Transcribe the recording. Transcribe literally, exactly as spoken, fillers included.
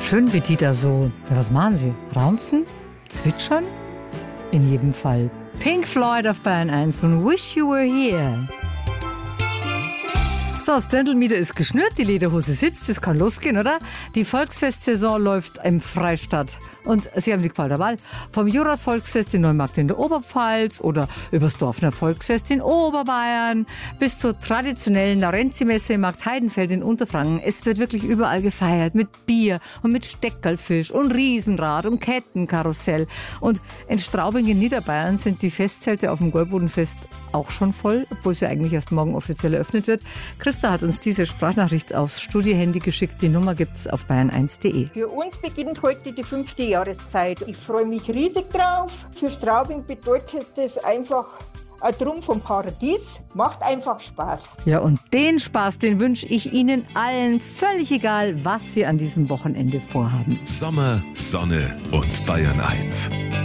Schön, wie die da so, ja, was machen sie? Raunzen? Zwitschern? In jedem Fall Pink Floyd auf Bayern eins von Wish You Were Here. So, das Dirndl-Mieder ist geschnürt, die Lederhose sitzt, es kann losgehen, oder? Die Volksfestsaison läuft im Freistaat. Und Sie haben die Qual der Wahl. Vom Jura-Volksfest in Neumarkt in der Oberpfalz oder übers Dorfner Volksfest in Oberbayern bis zur traditionellen Narenzi-Messe im Markt Heidenfeld in Unterfranken. Es wird wirklich überall gefeiert mit Bier und mit Steckerlfisch und Riesenrad und Kettenkarussell. Und in Straubing in Niederbayern sind die Festzelte auf dem Gäubodenfest auch schon voll, obwohl sie eigentlich erst morgen offiziell eröffnet wird. Christa hat uns diese Sprachnachricht aufs Studiohandy geschickt. Die Nummer gibt's auf bayern eins punkt de. Für uns beginnt heute die fünfte Jahreszeit. Ich freue mich riesig drauf. Für Straubing bedeutet das einfach ein Trumpf vom Paradies. Macht einfach Spaß. Ja, und den Spaß, den wünsche ich Ihnen allen, völlig egal, was wir an diesem Wochenende vorhaben. Sommer, Sonne und Bayern eins.